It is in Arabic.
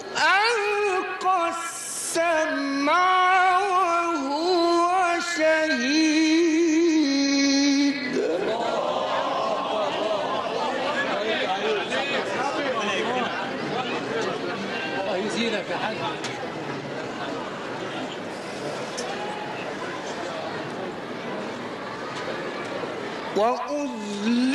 ألقى السمع وهو شهيد. الله يزيدك يا حاج. وأذلفت